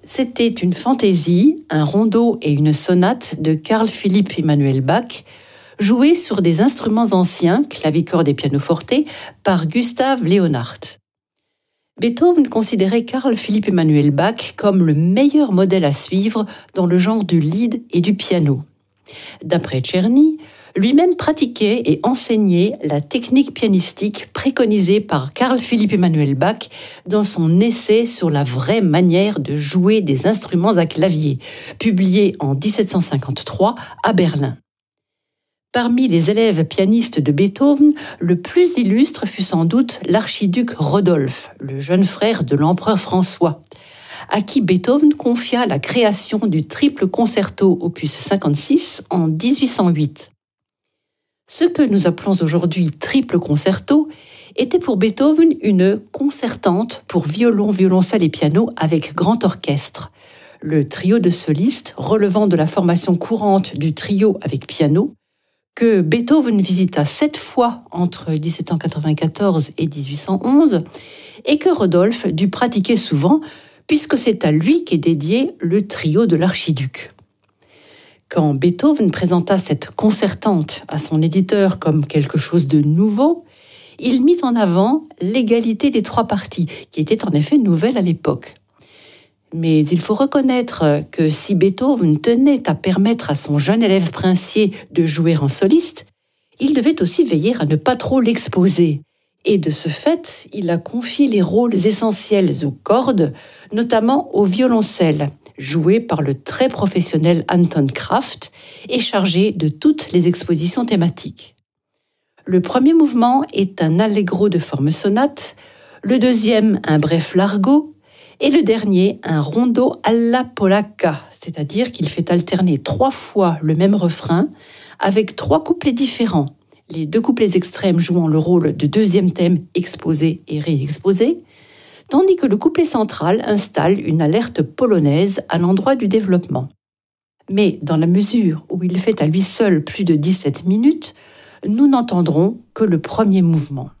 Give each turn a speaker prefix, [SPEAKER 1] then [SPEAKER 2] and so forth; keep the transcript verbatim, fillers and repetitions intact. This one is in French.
[SPEAKER 1] C'était une fantaisie, un rondo et une sonate de Carl Philipp Emanuel Bach, joués sur des instruments anciens, clavicorde et pianoforte, par Gustav Leonhardt. Beethoven considérait Carl Philipp Emanuel Bach comme le meilleur modèle à suivre dans le genre du lied et du piano. D'après Czerny, lui-même pratiquait et enseignait la technique pianistique préconisée par Carl Philipp Emanuel Bach dans son essai sur la vraie manière de jouer des instruments à clavier, publié en dix-sept cent cinquante-trois à Berlin. Parmi les élèves pianistes de Beethoven, le plus illustre fut sans doute l'archiduc Rodolphe, le jeune frère de l'empereur François, à qui Beethoven confia la création du triple concerto opus cinquante-six en dix-huit cent huit. Ce que nous appelons aujourd'hui triple concerto était pour Beethoven une concertante pour violon, violoncelle et piano avec grand orchestre. Le trio de solistes relevant de la formation courante du trio avec piano, que Beethoven visita sept fois entre dix-sept cent quatre-vingt-quatorze et dix-huit cent onze, et que Rodolphe dut pratiquer souvent, puisque c'est à lui qu'est dédié le trio de l'archiduc. Quand Beethoven présenta cette concertante à son éditeur comme quelque chose de nouveau, il mit en avant l'égalité des trois parties, qui était en effet nouvelle à l'époque. Mais il faut reconnaître que si Beethoven tenait à permettre à son jeune élève princier de jouer en soliste, il devait aussi veiller à ne pas trop l'exposer. Et de ce fait, il a confié les rôles essentiels aux cordes, notamment au violoncelle, joué par le très professionnel Anton Kraft et chargé de toutes les expositions thématiques. Le premier mouvement est un allegro de forme sonate, le deuxième un bref largo, et le dernier un rondo alla polacca, c'est-à-dire qu'il fait alterner trois fois le même refrain avec trois couplets différents, les deux couplets extrêmes jouant le rôle de deuxième thème exposé et réexposé, tandis que le couplet central installe une alerte polonaise à l'endroit du développement. Mais dans la mesure où il fait à lui seul plus de dix-sept minutes, nous n'entendrons que le premier mouvement.